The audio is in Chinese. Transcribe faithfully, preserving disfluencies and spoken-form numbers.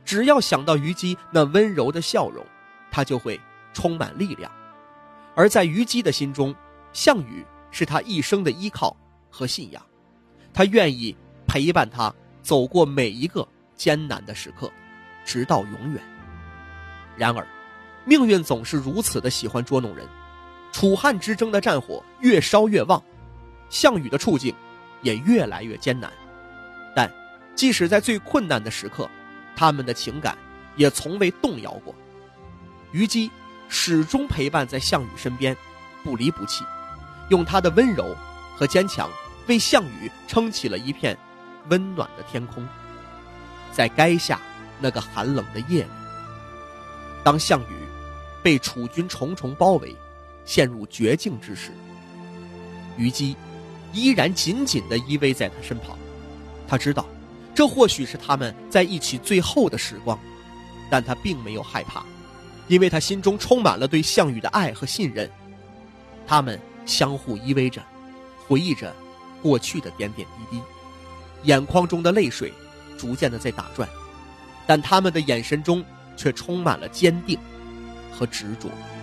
只要想到虞姬那温柔的笑容，他就会充满力量。而在虞姬的心中，项羽是他一生的依靠和信仰，他愿意陪伴他走过每一个艰难的时刻，直到永远。然而命运总是如此的喜欢捉弄人，楚汉之争的战火越烧越旺，项羽的处境也越来越艰难。但即使在最困难的时刻，他们的情感也从未动摇过。虞姬始终陪伴在项羽身边，不离不弃，用她的温柔和坚强为项羽撑起了一片温暖的天空。在垓下那个寒冷的夜里，当项羽被楚军重重包围，陷入绝境之时，虞姬依然紧紧地依偎在他身旁。他知道这或许是他们在一起最后的时光，但他并没有害怕，因为他心中充满了对项羽的爱和信任。他们相互依偎着，回忆着过去的点点滴滴，眼眶中的泪水逐渐的在打转，但他们的眼神中却充满了坚定和执着。